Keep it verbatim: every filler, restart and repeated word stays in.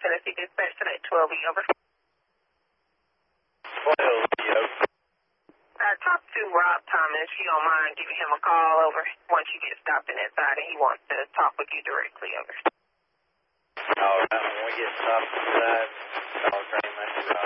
Tennessee Dispatch today, twelve E, over. twelve E, over. Uh, talk to Rob Thomas. You don't mind giving him a call, over, once you get stopped in that side and he wants to talk with you directly, over. All right, when we get stopped inside, I'll train Mister Rob.